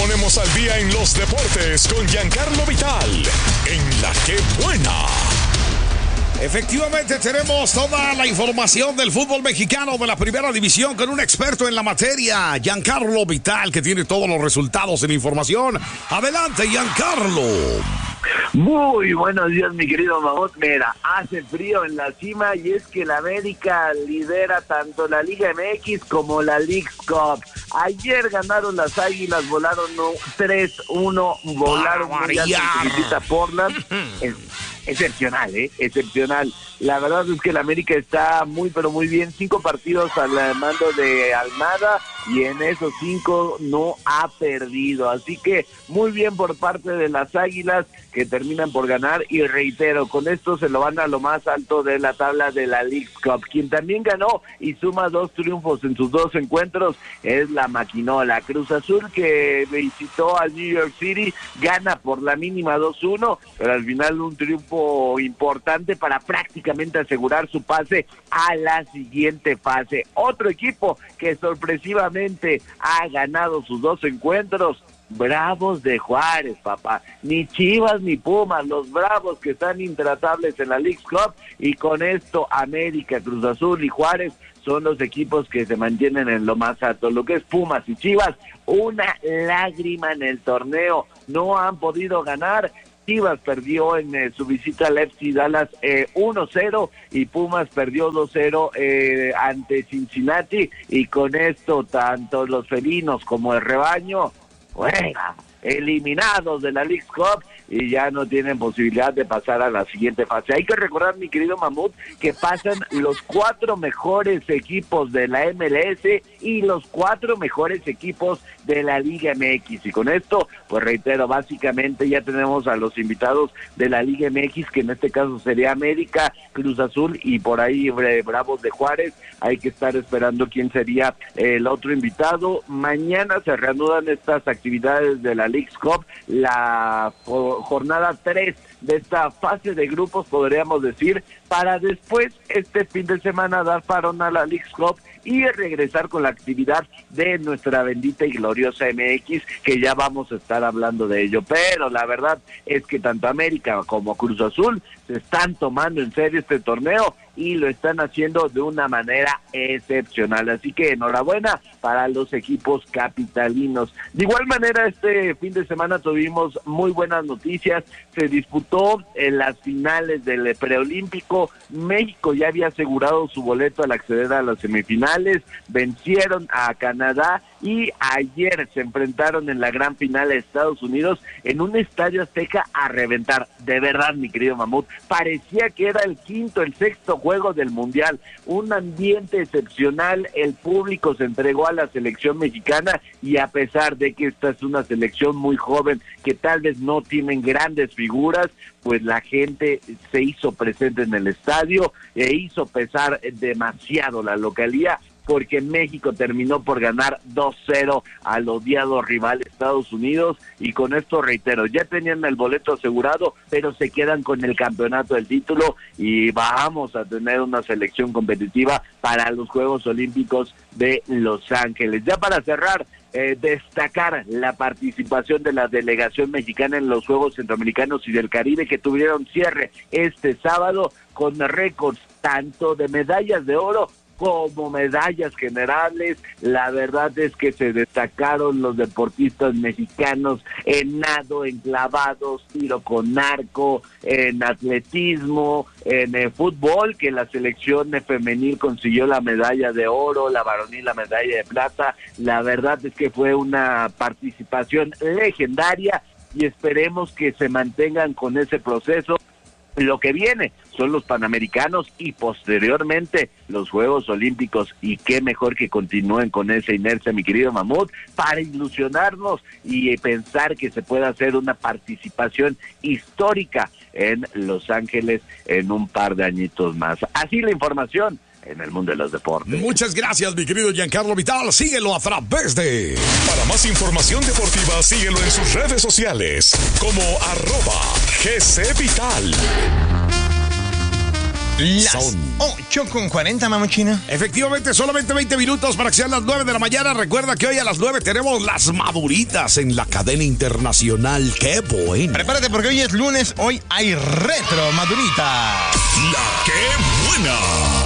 ponemos al día en los deportes con Giancarlo Vital en La Que Buena. Efectivamente, tenemos toda la información del fútbol mexicano de la primera división con un experto en la materia, Giancarlo Vital, que tiene todos los resultados en información. Adelante, Giancarlo. Muy buenos días, mi querido Mamut. Mira, hace frío en la cima y es que la América lidera tanto la Liga MX como la Leagues Cup. Ayer ganaron las Águilas, volaron 3-1, volaron muy alto en visita Portland. Excepcional, excepcional. La verdad es que la América está muy, pero muy bien. 5 partidos al mando de Almada y en esos 5 no ha perdido. Así que muy bien por parte de las Águilas, que terminan por ganar. Y reitero, con esto se lo van a lo más alto de la tabla de la Leagues Cup. Quien también ganó y suma 2 triunfos en sus 2 encuentros es la Maquinola. Cruz Azul, que visitó al New York City, gana por la mínima 2-1, pero al final un triunfo importante para prácticamente asegurar su pase a la siguiente fase. Otro equipo que sorpresivamente ha ganado sus 2 encuentros, Bravos de Juárez, papá. Ni Chivas ni Pumas, los Bravos, que están intratables en la Leagues Cup, y con esto América, Cruz Azul y Juárez son los equipos que se mantienen en lo más alto. Lo que es Pumas y Chivas, una lágrima en el torneo, no han podido ganar. Chivas perdió en su visita al FC Dallas 1-0 y Pumas perdió 2-0 ante Cincinnati, y con esto tanto los felinos como el rebaño, bueno, eliminados de la Leagues Cup y ya no tienen posibilidad de pasar a la siguiente fase. Hay que recordar, mi querido Mamut, que pasan los 4 mejores equipos de la MLS y los 4 mejores equipos de la Liga MX. Y con esto, pues reitero, básicamente ya tenemos a los invitados de la Liga MX, que en este caso sería América, Cruz Azul y por ahí Bravos de Juárez. Hay que estar esperando quién sería el otro invitado. Mañana se reanudan estas actividades de la Leagues Cup, la jornada 3 de esta fase de grupos, podríamos decir, para después este fin de semana dar parón a la Leagues Cup y regresar con la actividad de nuestra bendita y gloriosa MX, que ya vamos a estar hablando de ello. Pero la verdad es que tanto América como Cruz Azul se están tomando en serio este torneo y lo están haciendo de una manera excepcional. Así que enhorabuena para los equipos capitalinos. De igual manera, este fin de semana tuvimos muy buenas noticias. Se disputó en las finales del preolímpico. México ya había asegurado su boleto al acceder a las semifinales. Vencieron a Canadá y ayer se enfrentaron en la gran final a Estados Unidos en un estadio Azteca a reventar. De verdad, mi querido Mamut, parecía que era el quinto, el sexto juego del Mundial. Un ambiente excepcional, el público se entregó a la selección mexicana y a pesar de que esta es una selección muy joven, que tal vez no tienen grandes figuras, pues la gente se hizo presente en el estadio e hizo pesar demasiado la localía, porque México terminó por ganar 2-0 al odiado rival Estados Unidos, y con esto reitero, ya tenían el boleto asegurado, pero se quedan con el campeonato del título y vamos a tener una selección competitiva para los Juegos Olímpicos de Los Ángeles. Ya para cerrar, destacar la participación de la delegación mexicana en los Juegos Centroamericanos y del Caribe, que tuvieron cierre este sábado con récords tanto de medallas de oro como medallas generales. La verdad es que se destacaron los deportistas mexicanos en nado, en clavados, tiro con arco, en atletismo, en fútbol, que la selección femenil consiguió la medalla de oro, la varonil la medalla de plata. La verdad es que fue una participación legendaria y esperemos que se mantengan con ese proceso. Lo que viene son los Panamericanos y posteriormente los Juegos Olímpicos, y qué mejor que continúen con esa inercia, mi querido Mamut, para ilusionarnos y pensar que se puede hacer una participación histórica en Los Ángeles en un par de añitos más. Así la información en el mundo de los deportes. Muchas gracias, mi querido Giancarlo Vital. Síguelo a través de... Para más información deportiva, síguelo en sus redes sociales como @GCVital. Las 8:40, mamuchino. Efectivamente, solamente 20 minutos para que sean las 9 de la mañana. Recuerda que hoy a las 9 tenemos las maduritas en la cadena internacional. ¡Qué bueno! Prepárate porque hoy es lunes, hoy hay retro madurita. La que buena.